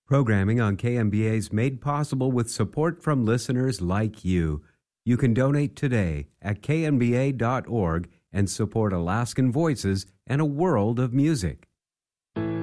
Programming on KMBA is made possible with support from listeners like you. You can donate today at kmba.org and support Alaskan Voices and a world of music.